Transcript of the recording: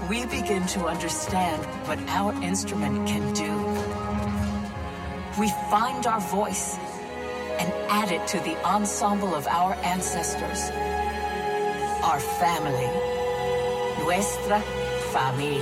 we begin to understand what our instrument can do. We find our voice and add it to the ensemble of our ancestors, our family, nuestra familia.